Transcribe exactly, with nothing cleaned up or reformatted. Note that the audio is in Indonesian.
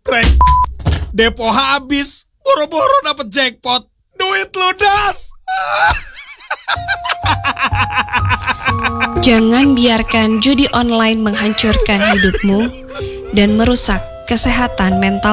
Brek, depo habis, boro-boro dapet jackpot, duit ludas. Jangan biarkan judi online menghancurkan hidupmu dan merusak kesehatan mental